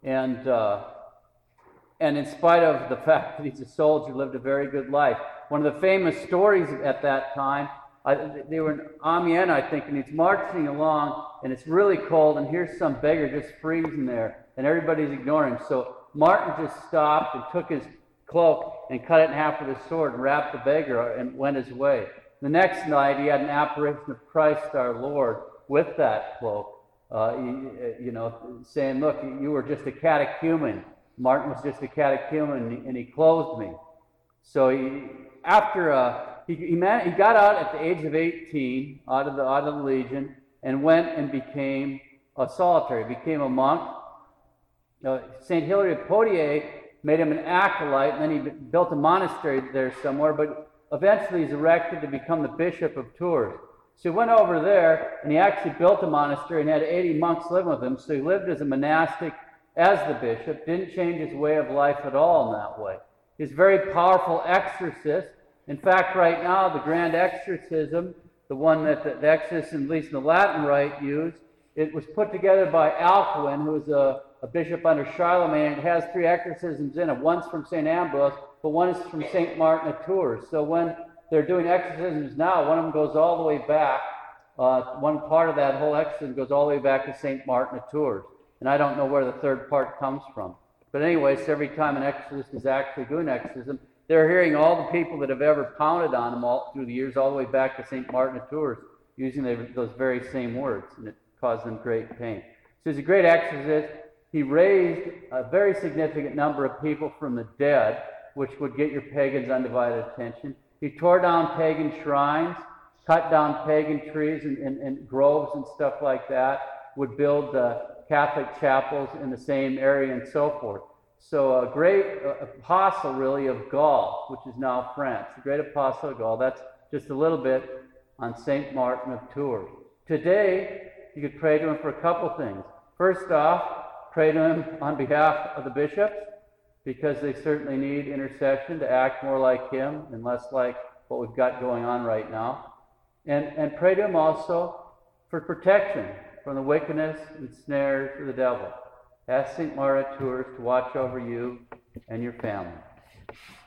And in spite of the fact that he's a soldier, lived a very good life. One of the famous stories at that time, they were in Amiens, I think, and he's marching along, and it's really cold, and here's some beggar just freezing there, and everybody's ignoring him. So Martin just stopped and took his cloak and cut it in half with his sword and wrapped the beggar and went his way. The next night, he had an apparition of Christ our Lord with that cloak, saying, "Look, you were just a catechumen. Martin was just a catechumen, and he clothed me." So he got out at the age of 18 out of the Legion and went and became a solitary, became a monk. St. Hilary of Poitiers made him an acolyte, and then he built a monastery there somewhere, but eventually he's erected to become the Bishop of Tours. So he went over there, and he actually built a monastery and had 80 monks living with him, so he lived as a monastic as the bishop, didn't change his way of life at all in that way. He's a very powerful exorcist. In fact, right now, the grand exorcism, the one that the exorcists, at least in the Latin Rite, used, it was put together by Alcuin, who was a bishop under Charlemagne, and it has 3 exorcisms in it. One's from St. Ambrose, but one is from St. Martin of Tours. So when they're doing exorcisms now, one of them goes all the way back. One part of that whole exorcism goes all the way back to St. Martin of Tours. And I don't know where the third part comes from. But anyway, so every time an exorcist is actually doing exorcism, they're hearing all the people that have ever pounded on them all through the years, all the way back to St. Martin of Tours, using those very same words, and it caused them great pain. So he's a great exorcist. He raised a very significant number of people from the dead, which would get your pagans' undivided attention. He tore down pagan shrines, cut down pagan trees and groves and stuff like that, would build Catholic chapels in the same area and so forth. So a great apostle, really, of Gaul, which is now France. The great apostle of Gaul. That's just a little bit on St. Martin of Tours. Today, you could pray to him for a couple things. First off, pray to him on behalf of the bishops, because they certainly need intercession to act more like him and less like what we've got going on right now. And pray to him also for protection from the wickedness and snares of the devil. Ask St. Martin of Tours to watch over you and your family.